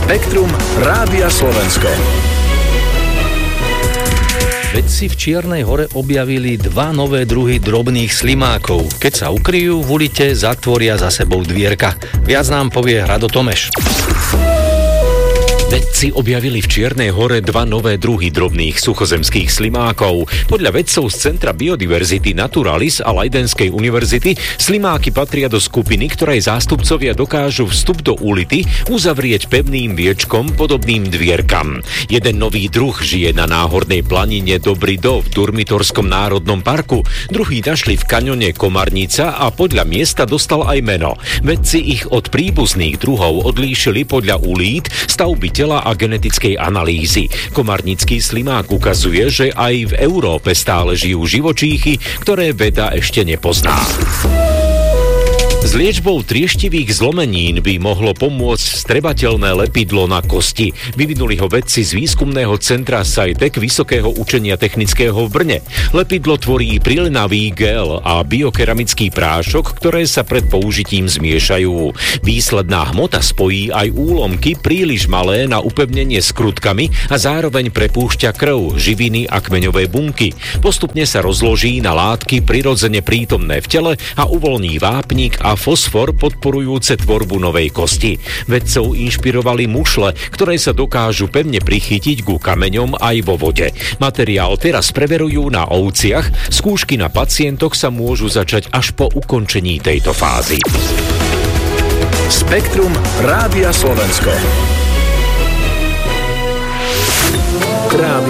Spektrum Rádia Slovensko. Vedci v Čiernej Hore objavili 2 nové druhy drobných slimákov. Keď sa ukryjú v ulite, zatvoria za sebou dvierka. Viac nám povie Rado Tomeš. Vedci objavili v Čiernej Hore 2 nové druhy drobných suchozemských slimákov. Podľa vedcov z Centra biodiverzity Naturalis a Leidenskej univerzity slimáky patria do skupiny, ktorej zástupcovia dokážu vstup do ulity uzavrieť pevným viečkom podobným dvierkam. Jeden nový druh žije na náhornej planine Dobrý Do v Durmitorskom národnom parku. Druhý našli v kaňone Komarnica a podľa miesta dostal aj meno. Vedci ich od príbuzných druhov odlíšili podľa ulít, stavby tela a genetickej analýzy. Komarnický slimák ukazuje, že aj v Európe stále žijú živočíchy, ktoré veda ešte nepozná. S liečbou trieštivých zlomenín by mohlo pomôcť vstrebateľné lepidlo na kosti. Vyvinuli ho vedci z výskumného centra SciTech Vysokého učenia technického v Brne. Lepidlo tvorí prilinavý gel a biokeramický prášok, ktoré sa pred použitím zmiešajú. Výsledná hmota spojí aj úlomky príliš malé na upevnenie s krutkami a zároveň prepúšťa krv, živiny a kmeňové bunky. Postupne sa rozloží na látky prirodzene prítomné v tele a uvoľní vápnik a fosfor podporujúce tvorbu novej kosti. Vedcov inšpirovali mušle, ktoré sa dokážu pevne prichytiť ku kameňom aj vo vode. Materiál teraz preverujú na ovciach, skúšky na pacientoch sa môžu začať až po ukončení tejto fázy. Spektrum Rádia Slovensko.